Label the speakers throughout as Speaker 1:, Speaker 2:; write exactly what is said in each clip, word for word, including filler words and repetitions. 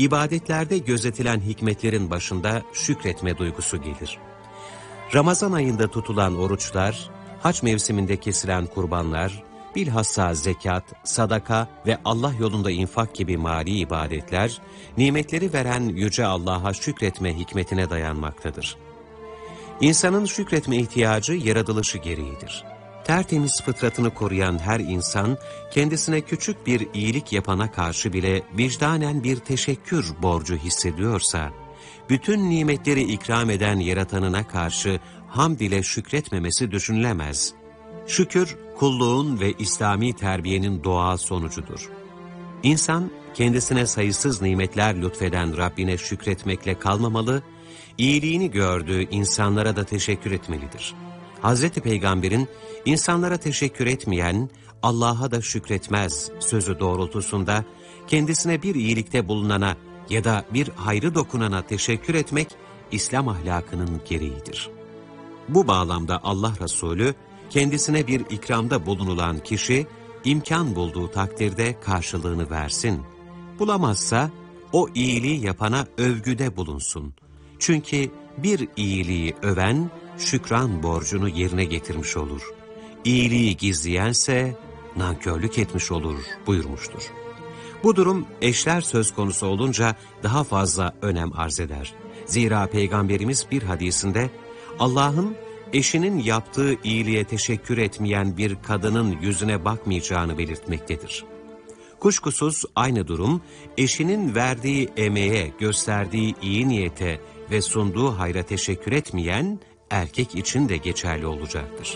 Speaker 1: İbadetlerde gözetilen hikmetlerin başında şükretme duygusu gelir. Ramazan ayında tutulan oruçlar, hac mevsiminde kesilen kurbanlar, bilhassa zekat, sadaka ve Allah yolunda infak gibi mali ibadetler, nimetleri veren Yüce Allah'a şükretme hikmetine dayanmaktadır. İnsanın şükretme ihtiyacı yaratılışı gereğidir. Tertemiz fıtratını koruyan her insan, kendisine küçük bir iyilik yapana karşı bile vicdanen bir teşekkür borcu hissediyorsa, bütün nimetleri ikram eden yaratanına karşı hamd ile şükretmemesi düşünülemez. Şükür, kulluğun ve İslami terbiyenin doğal sonucudur. İnsan, kendisine sayısız nimetler lütfeden Rabbine şükretmekle kalmamalı, iyiliğini gördüğü insanlara da teşekkür etmelidir. Hazreti Peygamber'in, insanlara teşekkür etmeyen, Allah'a da şükretmez sözü doğrultusunda, kendisine bir iyilikte bulunana ya da bir hayrı dokunana teşekkür etmek, İslam ahlakının gereğidir. Bu bağlamda Allah Resulü, kendisine bir ikramda bulunulan kişi, imkan bulduğu takdirde karşılığını versin. Bulamazsa, o iyiliği yapana övgüde bulunsun. Çünkü bir iyiliği öven, şükran borcunu yerine getirmiş olur. İyiliği gizleyense, nankörlük etmiş olur buyurmuştur. Bu durum eşler söz konusu olunca daha fazla önem arz eder. Zira Peygamberimiz bir hadisinde, Allah'ın eşinin yaptığı iyiliğe teşekkür etmeyen bir kadının yüzüne bakmayacağını belirtmektedir. Kuşkusuz aynı durum, eşinin verdiği emeğe, gösterdiği iyi niyete ve sunduğu hayra teşekkür etmeyen erkek için de geçerli olacaktır.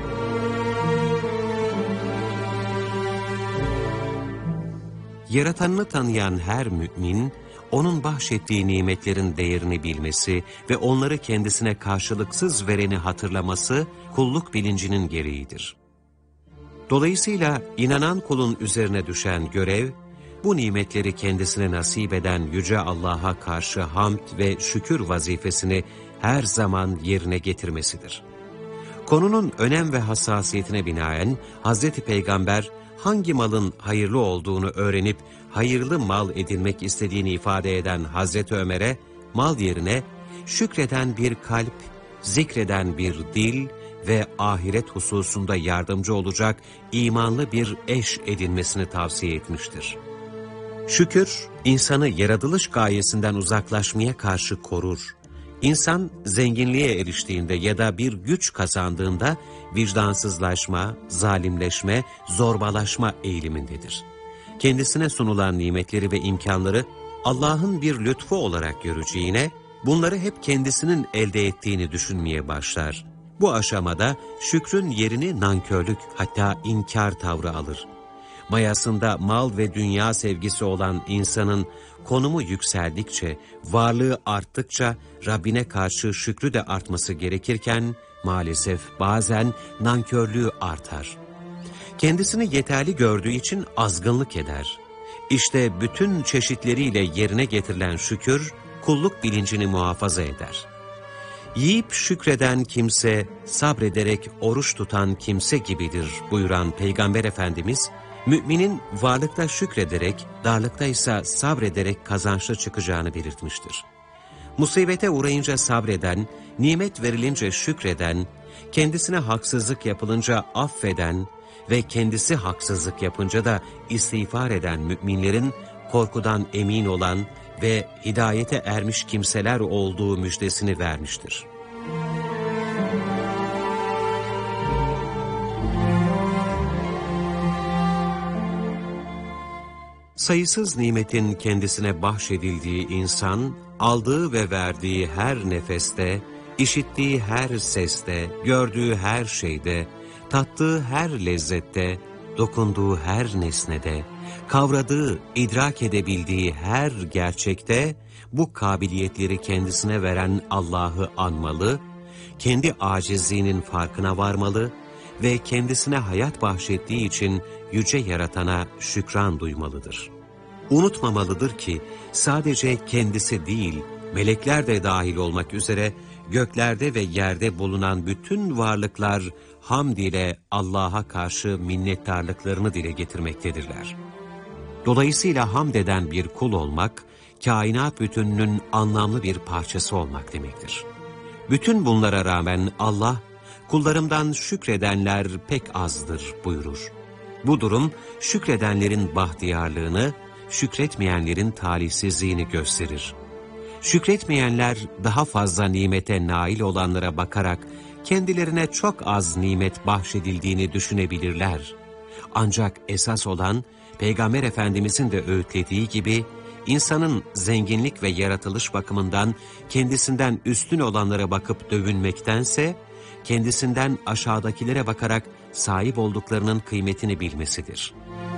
Speaker 1: Yaratanını tanıyan her mümin, onun bahşettiği nimetlerin değerini bilmesi ve onları kendisine karşılıksız vereni hatırlaması kulluk bilincinin gereğidir. Dolayısıyla inanan kulun üzerine düşen görev, bu nimetleri kendisine nasip eden Yüce Allah'a karşı hamd ve şükür vazifesini her zaman yerine getirmesidir. Konunun önem ve hassasiyetine binaen Hazreti Peygamber hangi malın hayırlı olduğunu öğrenip hayırlı mal edinmek istediğini ifade eden Hazreti Ömer'e mal yerine şükreden bir kalp, zikreden bir dil ve ahiret hususunda yardımcı olacak imanlı bir eş edinmesini tavsiye etmiştir. Şükür, insanı yaratılış gayesinden uzaklaşmaya karşı korur. İnsan zenginliğe eriştiğinde ya da bir güç kazandığında vicdansızlaşma, zalimleşme, zorbalaşma eğilimindedir. Kendisine sunulan nimetleri ve imkanları Allah'ın bir lütfu olarak göreceğine, bunları hep kendisinin elde ettiğini düşünmeye başlar. Bu aşamada şükrün yerini nankörlük, hatta inkar tavrı alır. Mayasında mal ve dünya sevgisi olan insanın konumu yükseldikçe, varlığı arttıkça Rabbine karşı şükrü de artması gerekirken, maalesef bazen nankörlüğü artar. Kendisini yeterli gördüğü için azgınlık eder. İşte bütün çeşitleriyle yerine getirilen şükür, kulluk bilincini muhafaza eder. Yiyip şükreden kimse, sabrederek oruç tutan kimse gibidir buyuran Peygamber Efendimiz, müminin varlıkta şükrederek, darlıkta ise sabrederek kazançlı çıkacağını belirtmiştir. Musibete uğrayınca sabreden, nimet verilince şükreden, kendisine haksızlık yapılınca affeden ve kendisi haksızlık yapınca da istiğfar eden müminlerin korkudan emin olan ve hidayete ermiş kimseler olduğu müjdesini vermiştir. Sayısız nimetin kendisine bahşedildiği insan, aldığı ve verdiği her nefeste, işittiği her seste, gördüğü her şeyde, tattığı her lezzette, dokunduğu her nesnede, kavradığı, idrak edebildiği her gerçekte, bu kabiliyetleri kendisine veren Allah'ı anmalı, kendi acizliğinin farkına varmalı ve kendisine hayat bahşettiği için yüce yaratana şükran duymalıdır. Unutmamalıdır ki sadece kendisi değil, melekler de dahil olmak üzere göklerde ve yerde bulunan bütün varlıklar hamd ile Allah'a karşı minnettarlıklarını dile getirmektedirler. Dolayısıyla hamd eden bir kul olmak, kainat bütününün anlamlı bir parçası olmak demektir. Bütün bunlara rağmen Allah, kullarımdan şükredenler pek azdır buyurur. Bu durum, şükredenlerin bahtiyarlığını, şükretmeyenlerin talihsizliğini gösterir. Şükretmeyenler daha fazla nimete nail olanlara bakarak kendilerine çok az nimet bahşedildiğini düşünebilirler. Ancak esas olan, Peygamber Efendimizin de öğütlediği gibi, insanın zenginlik ve yaratılış bakımından kendisinden üstün olanlara bakıp dövünmektense, kendisinden aşağıdakilere bakarak sahip olduklarının kıymetini bilmesidir.